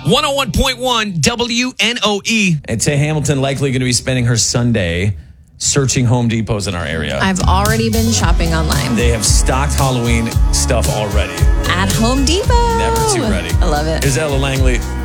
101.1 WNOE. And Tay Hamilton likely going to be spending her Sunday searching Home Depots in our area. I've already been shopping online. They have stocked Halloween stuff already. At Home Depot. Never too ready. I love it. Here's Ella Langley.